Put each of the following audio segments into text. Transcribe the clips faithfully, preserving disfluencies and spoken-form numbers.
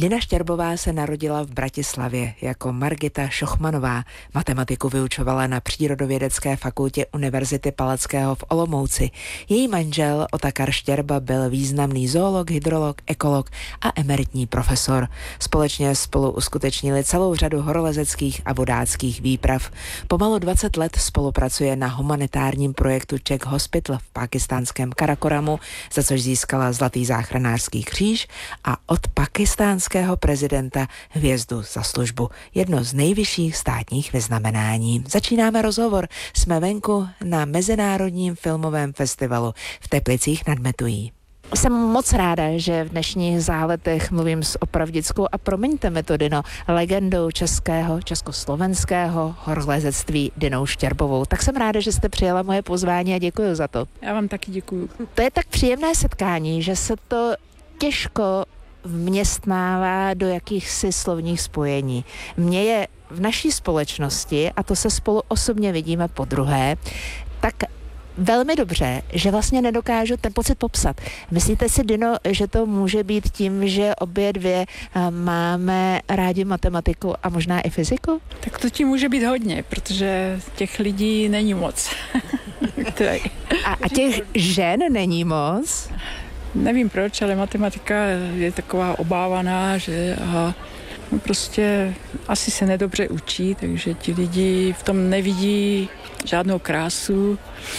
Dina Štěrbová se narodila v Bratislavě jako Margita Šochmanová. Matematiku vyučovala na Přírodovědecké fakultě Univerzity Palackého v Olomouci. Její manžel Otakar Štěrba byl významný zoolog, hydrolog, ekolog a emeritní profesor. Společně spolu uskutečnili celou řadu horolezeckých a vodáckých výprav. Pomalu dvacet let spolupracuje na humanitárním projektu Czech Hospital v pákistánském Karakoramu, za což získala Zlatý záchranářský kříž a od pakistánského prezidenta hvězdu za službu, jedno z nejvyšších státních vyznamenání. Začínáme rozhovor. Jsme venku na Mezinárodním filmovém festivalu v Teplicích nad Metují. Jsem moc ráda, že v dnešních záletech mluvím s opravdickou a promiňte mi to, Dino, legendou českého, československého horolezectví Dinou Štěrbovou. Tak jsem ráda, že jste přijala moje pozvání a děkuji za to. Já vám taky děkuji. To je tak příjemné setkání, že se to těžko vměstnává do jakýchsi slovních spojení. Mně je v naší společnosti, a to se spolu osobně vidíme podruhé, tak velmi dobře, že vlastně nedokážu ten pocit popsat. Myslíte si, Dino, že to může být tím, že obě dvě máme rádi matematiku a možná i fyziku? Tak to tím může být hodně, protože těch lidí není moc. a, a těch žen není moc? Nevím proč, ale matematika je taková obávaná, že a no prostě asi se nedobře učí, takže ti lidi v tom nevidí žádnou krásu,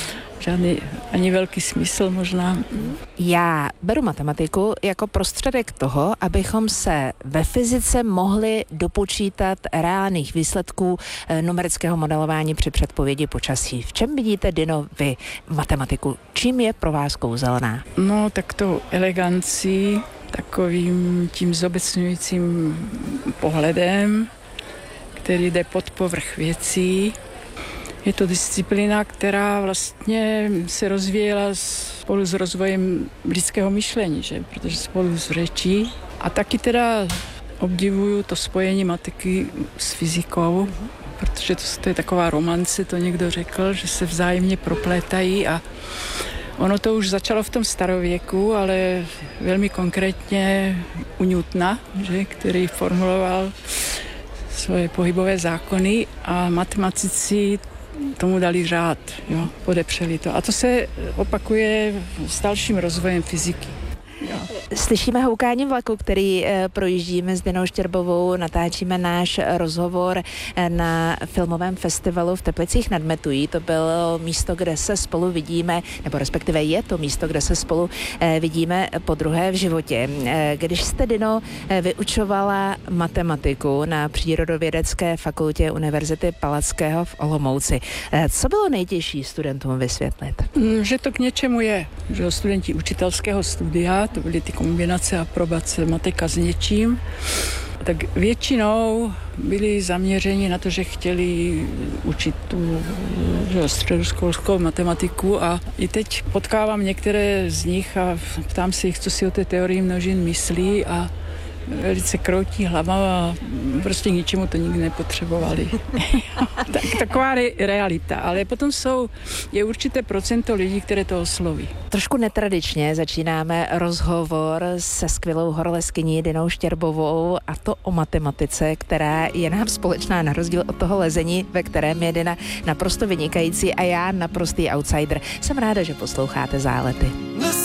žádný ani velký smysl možná. Já beru matematiku jako prostředek toho, abychom se ve fyzice mohli dopočítat reálných výsledků numerického modelování při předpovědi počasí. V čem vidíte, Dino, vy matematiku? Čím je pro vás kouzelná? No, tak to elegancí, takovým tím zobecňujícím pohledem, který jde pod povrch věcí. Je to disciplína, která vlastně se rozvíjela spolu s rozvojem lidského myšlení, že? Protože spolu s řečí. A taky teda obdivuju to spojení matiky s fyzikou, protože to, to je taková romance, to někdo řekl, že se vzájemně proplétají a ono to už začalo v tom starověku, ale velmi konkrétně u Newtona, že? Který formuloval svoje pohybové zákony a matematici tomu dali řád, jo, podepřeli to. A to se opakuje s dalším rozvojem fyziky. Jo. Slyšíme houkání vlaku, který e, projíždíme s Dinou Štěrbovou, natáčíme náš rozhovor e, na filmovém festivalu v Teplicích nad Metují. To bylo místo, kde se spolu vidíme, nebo respektive je to místo, kde se spolu e, vidíme podruhé v životě. E, když jste, Dino, e, vyučovala matematiku na Přírodovědecké fakultě Univerzity Palackého v Olomouci, e, co bylo nejtěžší studentům vysvětlit? Mm, že to k něčemu je, že studenti učitelského studia, to byly ty kombinace a aprobace matika s něčím, tak většinou byli zaměřeni na to, že chtěli učit tu že, středoškolskou matematiku a i teď potkávám některé z nich a ptám se jich, co si o té teorii množin myslí a velice kroutí hlava a prostě k ničemu to nikdy nepotřebovali. tak, taková re, realita, ale potom jsou, je určité procento lidí, které to osloví. Trošku netradičně začínáme rozhovor se skvělou horolezkyní Dinou Štěrbovou a to o matematice, která je nám společná na rozdíl od toho lezení, ve kterém je Dina naprosto vynikající a já naprostý outsider. Jsem ráda, že posloucháte Zálety.